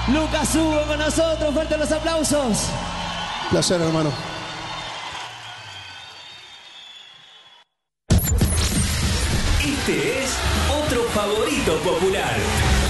Lucas Hugo con nosotros, fuerte los aplausos. Placer, hermano. Este es otro favorito popular.